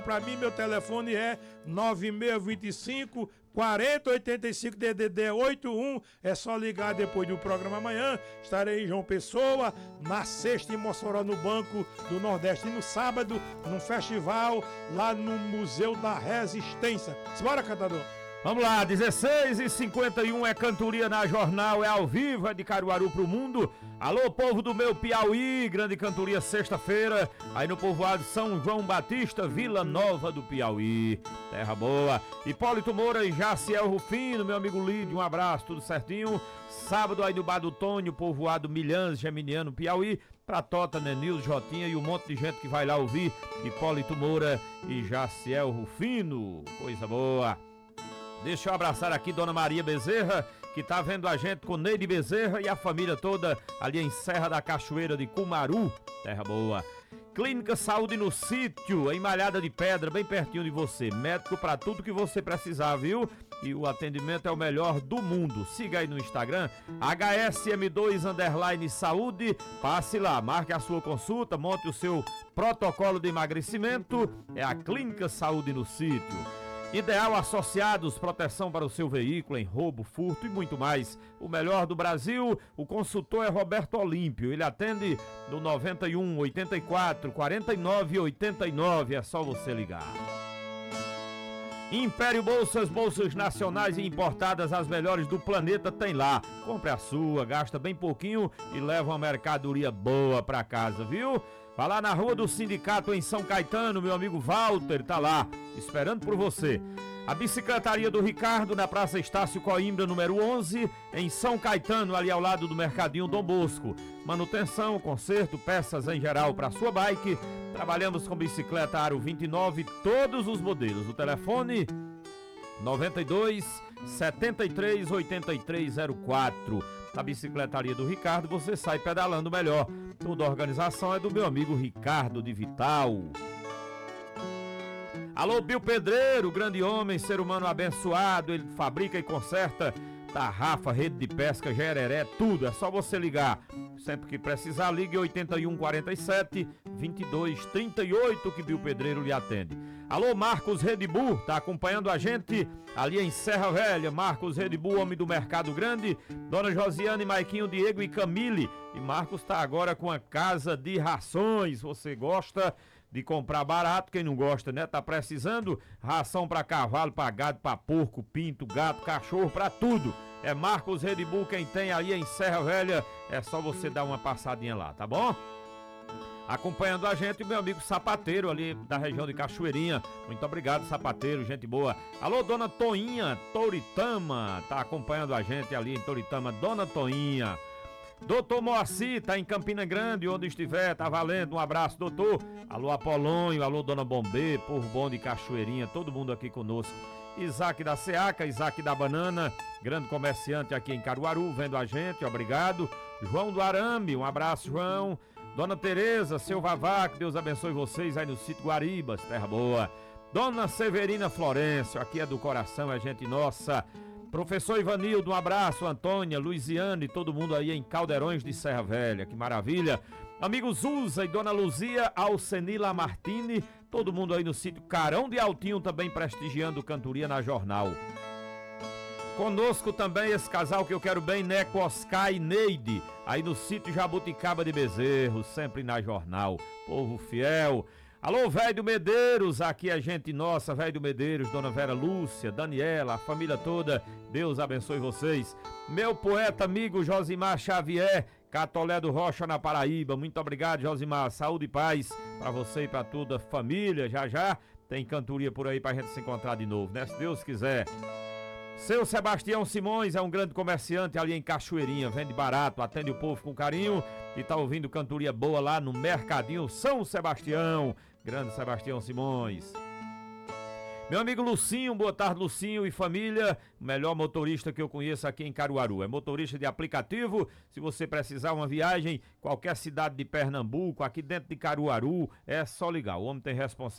Para mim, meu telefone é 9625 4085 DDD 81. É só ligar depois do programa amanhã. Estarei em João Pessoa, na sexta em Mossoró, no Banco do Nordeste. E no sábado, num festival lá no Museu da Resistência. Bora, cantador! Vamos lá, 16h51 é cantoria na Jornal, é ao vivo, é de Caruaru pro mundo. Alô, povo do meu Piauí, grande cantoria sexta-feira, aí no povoado São João Batista, Vila Nova do Piauí. Terra boa. Hipólito Moura e Jaciel Rufino, meu amigo Lídio, um abraço, tudo certinho. Sábado aí no Bar do Tônio, povoado Milhãs, Geminiano, Piauí, pra Tota, Nenils, Jotinha e um monte de gente que vai lá ouvir. Hipólito Moura e Jaciel Rufino, coisa boa. Deixa eu abraçar aqui Dona Maria Bezerra, que tá vendo a gente com Neide Bezerra e a família toda ali em Serra da Cachoeira de Cumaru, terra boa. Clínica Saúde no Sítio, em Malhada de Pedra, bem pertinho de você. Médico pra tudo que você precisar, viu? E o atendimento é o melhor do mundo. Siga aí no Instagram, HSM2_Saúde. Passe lá, marque a sua consulta, monte o seu protocolo de emagrecimento. É a Clínica Saúde no Sítio. Ideal Associados, proteção para o seu veículo em roubo, furto e muito mais. O melhor do Brasil, o consultor é Roberto Olímpio. Ele atende no 91 84 49 89. É só você ligar. Império Bolsas, bolsas nacionais e importadas, as melhores do planeta tem lá. Compre a sua, gasta bem pouquinho e leva uma mercadoria boa pra casa, viu? Vá lá na Rua do Sindicato em São Caetano, meu amigo Walter tá lá, esperando por você. A Bicicletaria do Ricardo, na Praça Estácio Coimbra, número 11, em São Caetano, ali ao lado do Mercadinho Dom Bosco. Manutenção, conserto, peças em geral para sua bike. Trabalhamos com bicicleta Aro 29, todos os modelos. O telefone 92 73 83 04. Na Bicicletaria do Ricardo você sai pedalando melhor. Toda a organização é do meu amigo Ricardo de Vital. Alô, Bill Pedreiro, grande homem, ser humano abençoado. Ele fabrica e conserta tarrafa, rede de pesca, gereré, tudo. É só você ligar. Sempre que precisar, ligue 81 47 22 38 que Bill Pedreiro lhe atende. Alô, Marcos Redibu, tá acompanhando a gente ali em Serra Velha. Marcos Redibu, homem do Mercado Grande. Dona Josiane, Maiquinho, Diego e Camille. E Marcos tá agora com a casa de rações. Você gosta de comprar barato? Quem não gosta, né? Tá precisando? Ração pra cavalo, pra gado, pra porco, pinto, gato, cachorro, pra tudo. É Marcos Redibu quem tem aí em Serra Velha. É só você dar uma passadinha lá, tá bom? Acompanhando a gente, o meu amigo Sapateiro ali da região de Cachoeirinha. Muito obrigado, Sapateiro, gente boa. Alô, Dona Toinha, Toritama, tá acompanhando a gente ali em Toritama, Dona Toinha. Doutor Moacir, tá em Campina Grande, onde estiver, tá valendo, um abraço, doutor. Alô, Apolônio, alô, Dona Bombê, povo bom de Cachoeirinha, todo mundo aqui conosco. Isaac da Seaca, Isaac da Banana, grande comerciante aqui em Caruaru, vendo a gente, obrigado. João do Arame, um abraço, João. Dona Tereza, seu Vavá, que Deus abençoe vocês aí no sítio Guaribas, terra boa. Dona Severina Florencio, aqui é do coração, é gente nossa. Professor Ivanildo, um abraço. Antônia, Luiziane, todo mundo aí em Caldeirões de Serra Velha, que maravilha. Amigos Usa e Dona Luzia, Alcenila Martini, todo mundo aí no sítio Carão de Altinho, também prestigiando cantoria na Jornal. Conosco também esse casal que eu quero bem, Neco Oscar e Neide, aí no sítio Jabuticaba de Bezerro, sempre na Jornal. Povo fiel. Alô, Velho do Medeiros, aqui é gente nossa, Velho do Medeiros, Dona Vera Lúcia, Daniela, a família toda, Deus abençoe vocês. Meu poeta amigo Josimar Xavier, Catolé do Rocha na Paraíba, muito obrigado, Josimar, saúde e paz pra você e pra toda a família. Já já tem cantoria por aí pra gente se encontrar de novo, né, se Deus quiser. Seu Sebastião Simões é um grande comerciante ali em Cachoeirinha, vende barato, atende o povo com carinho e tá ouvindo cantoria boa lá no Mercadinho São Sebastião. Grande Sebastião Simões. Meu amigo Lucinho, boa tarde, Lucinho e família, o melhor motorista que eu conheço aqui em Caruaru. É motorista de aplicativo, se você precisar uma viagem, qualquer cidade de Pernambuco, aqui dentro de Caruaru, é só ligar. O homem tem responsabilidade.